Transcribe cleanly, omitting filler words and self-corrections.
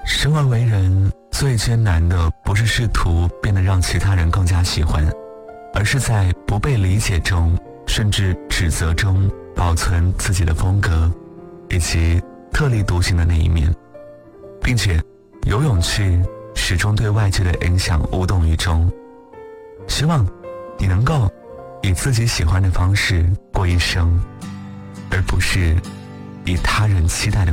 生而为人，最艰难的不是试图变得让其他人更加喜欢，而是在不被理解中，甚至指责中，保存自己的风格以及特立独行的那一面，并且有勇气始终对外界的影响无动于衷。希望你能够以自己喜欢的方式过一生，而不是以他人期待的